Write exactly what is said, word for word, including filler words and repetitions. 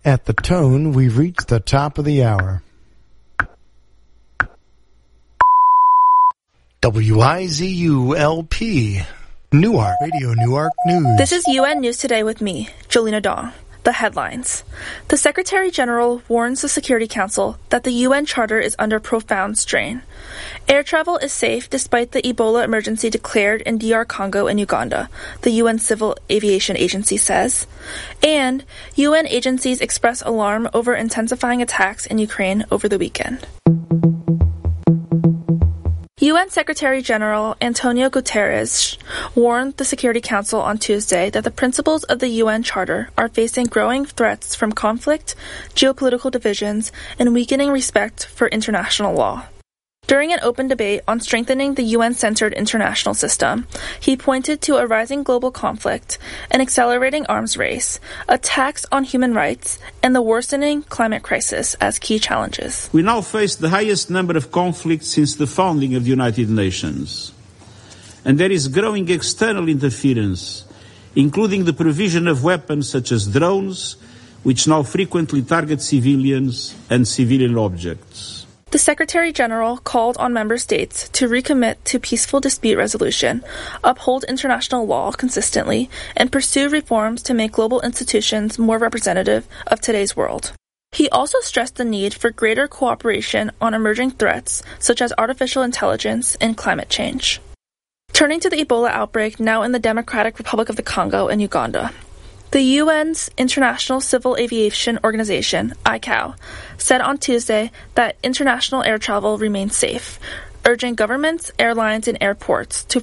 At the tone, we've reached the top of the hour. W I Z U L P, Newark, Radio Newark News. This is U N News Today with me, Jolena Dong. The headlines. The Secretary General warns the Security Council that the U N Charter is under profound strain. Air travel is safe despite the Ebola emergency declared in D R Congo and Uganda, the U N Civil Aviation Agency says. And U N agencies express alarm over intensifying attacks in Ukraine over the weekend. U N Secretary General Antonio Guterres warned the Security Council on Tuesday that the principles of the U N Charter are facing growing threats from conflict, geopolitical divisions, and weakening respect for international law. During an open debate on strengthening the U N-centered international system, he pointed to a rising global conflict, an accelerating arms race, attacks on human rights, and the worsening climate crisis as key challenges. We now face the highest number of conflicts since the founding of the United Nations. And there is growing external interference, including the provision of weapons such as drones, which now frequently target civilians and civilian objects. The Secretary General called on member states to recommit to peaceful dispute resolution, uphold international law consistently, and pursue reforms to make global institutions more representative of today's world. He also stressed the need for greater cooperation on emerging threats such as artificial intelligence and climate change. Turning to the Ebola outbreak now in the Democratic Republic of the Congo and Uganda. The U N's International Civil Aviation Organization, I C A O, said on Tuesday that international air travel remains safe, urging governments, airlines, and airports to